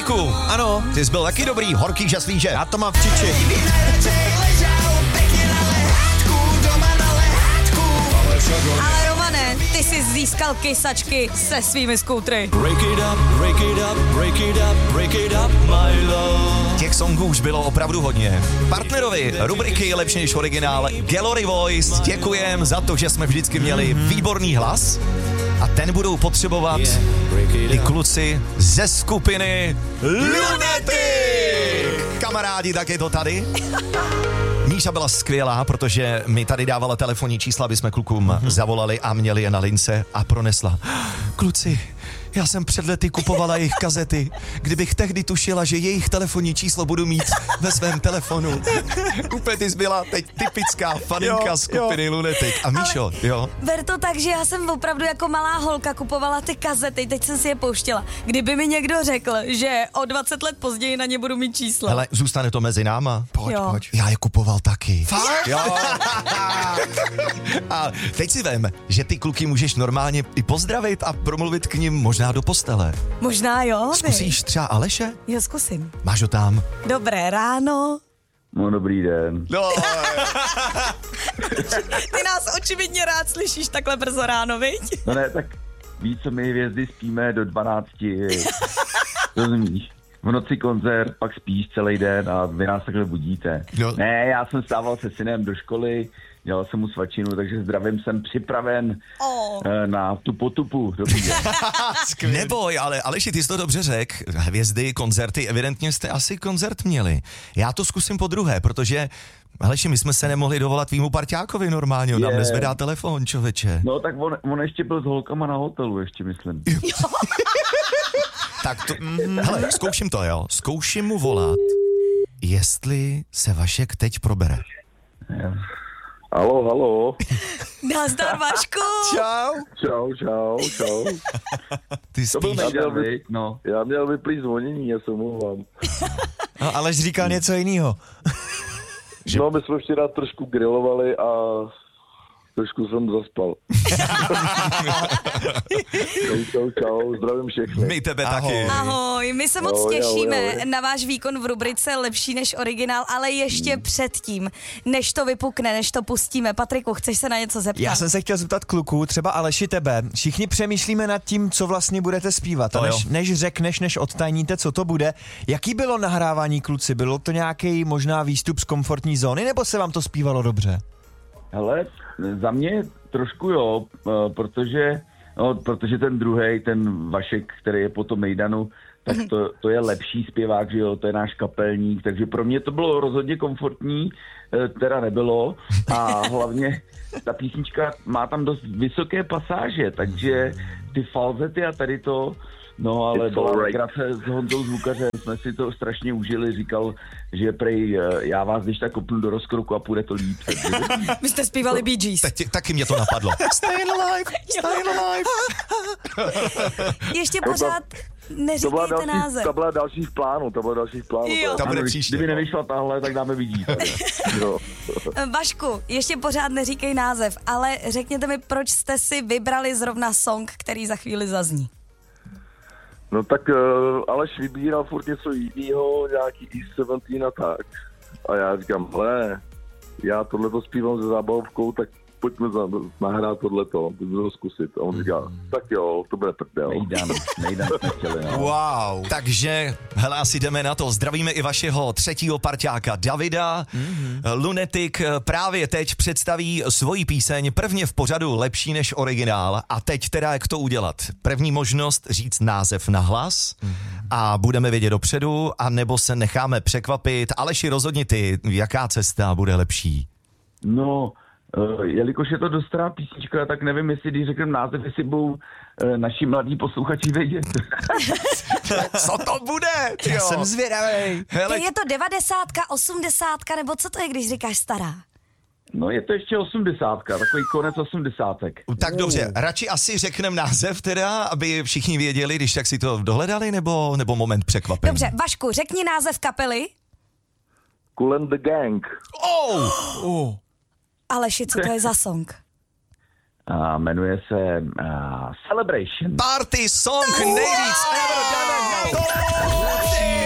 Vašku, Ano. ty jsi byl taky dobrý, horký žaslíže. Já to mám v čiči. Ale Romane, ty jsi získal kysačky se svými skútry. Break it up, break it up, break it up, break it up, my love. Těch songů už bylo opravdu hodně. Partnerovi rubriky Lepší než originál Gallery Voice děkujem za to, že jsme vždycky měli výborný hlas a ten budou potřebovat i kluci ze skupiny Lunatic. Kamarádi, tak je to tady. Míša byla skvělá, protože mi tady dávala telefonní čísla, aby jsme klukům zavolali a měli je na lince a pronesla. Kluci, já jsem před lety kupovala jejich kazety. Kdybych tehdy tušila, že jejich telefonní číslo budu mít ve svém telefonu. Úplně ty jsi byla teď typická faninka skupiny Lunatic. A Míšo, jo? Ber to tak, že já jsem opravdu jako malá holka kupovala ty kazety, teď jsem si je pouštěla. Kdyby mi někdo řekl, že o 20 let později na ně budu mít číslo. Hele, zůstane to mezi náma. Pojď. Já je kupoval taky. Fakt? Jo. A teď si vem, že ty kluky můžeš normálně i pozdravit a promluvit k nim možná do postele. Možná jo, Zkusíš třeba Aleše? Jo, zkusím. Máš ho tam? Dobré ráno. No, dobrý den. No, Ty nás očividně rád slyšíš takhle brzo ráno, viď? No ne, tak víš co, my hvězdy spíme do 12. Rozumíš? V noci koncert, pak spíš celý den a vy nás takhle budíte. No. Ne, já jsem stával se synem do školy, dělal jsem mu svačinu, takže zdravím, jsem připraven na tu potupu. Dobrý den. neboj, ale Aleši, ty jsi to dobře řekl. Hvězdy, koncerty, evidentně jste asi koncert měli. Já to zkusím po druhé, protože Aleši, my jsme se nemohli dovolat tvýmu parťákovi normálně, on nám nezvedá telefon, člověče. No tak on ještě byl s holkama na hotelu, ještě myslím. Tak to, hele, zkouším to, jo. Zkouším mu volat, jestli se Vašek teď probere. Halo. Nazdar, Vašku. Čau. Ty To byl spíš. nejdan, viď? No. Já měl vyplý zvonění, já se omlouvám. No, Aleš říkal něco jiného. No, my jsme včera trošku grilovali a trošku jsem zaspal. Čau, zdravím všechny. My tebe taky. Ahoj, my se moc Ahoj, těšíme ahoj. na váš výkon v rubrice Lepší než originál, ale ještě předtím, než to vypukne, než to pustíme. Patriku, chceš se na něco zeptat? Já jsem se chtěl zeptat kluků, třeba Aleši tebe. Všichni přemýšlíme nad tím, co vlastně budete zpívat. To A jo. než řekneš, než odtajníte, co to bude. Jaký bylo nahrávání, kluci? Bylo to nějaký možná výstup z komfortní zóny, nebo se vám to zpívalo dobře? Hele, za mě trošku jo, protože ten druhej, ten Vašek, který je po tom Mejdanu, tak to je lepší zpěvák, že jo, to je náš kapelník, takže pro mě to bylo rozhodně komfortní, teda nebylo a hlavně ta písnička má tam dost vysoké pasáže, takže ty falzety a tady to, no ale byla legrace s Honzou Zvukařem, jsme si to strašně užili, říkal, že prej já vás když tak kopnu do rozkroku a půjde to líp. Takže... Vy jste zpívali Bee Gees. Taky mě to napadlo. Stay alive. Ještě pořád neříkejte název. To byla další v plánu, Jo. To bude příště. Kdyby nevyšla tahle, tak dáme vidí. Vašku, ještě pořád neříkej název, ale řekněte mi, proč jste si vybrali zrovna song, který za chvíli zazní. No tak Aleš vybíral furt něco jiného, nějaký East 17 a tak. A já říkám, hele, já tohleto zpívám se zábavkou, tak pojďme nahrát tohleto, pojďme to zkusit. A on říká, tak jo, to bude prdel. Nejdan jsme chtěli, no. Wow. Takže, hele, asi jdeme na to. Zdravíme i vašeho třetího parťáka Davida. Lunatic právě teď představí svoji píseň prvně v pořadu Lepší než originál. A teď teda jak to udělat? První možnost říct název nahlas a budeme vědět dopředu, anebo se necháme překvapit. Aleši, rozhodni ty, jaká cesta bude lepší? No, jelikož je to dost stará písnička, tak nevím, jestli když řekneme název, jestli budou naši mladí posluchači vědět. Co to bude? Já jsem zvědavej. Hele, Je to 90, 80, nebo co to je, když říkáš stará? No, je to ještě 80, takový konec 80. tak dobře, radši asi řekneme název teda, aby všichni věděli, když tak si to dohledali, nebo moment překvapení. Dobře, Vašku, řekni název kapely. Kool and the Gang. Oh! Aleši, co to je za song? Jmenuje se Celebration. Party song nejvíc ever dané na to.